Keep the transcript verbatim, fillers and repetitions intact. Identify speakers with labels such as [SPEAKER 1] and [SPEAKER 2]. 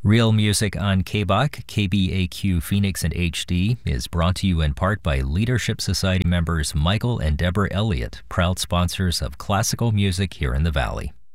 [SPEAKER 1] Real Music on K B A Q, K B A Q Phoenix and H D is brought to you in part by Leadership Society members Michael and Deborah Elliott, proud sponsors of classical music here in the Valley.